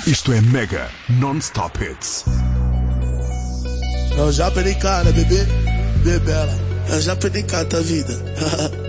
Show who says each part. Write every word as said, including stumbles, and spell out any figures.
Speaker 1: Isto é Mega Non-Stop Hits.
Speaker 2: Eu já perdi cara, bebê, bebela. Eu já perdi cara da vida.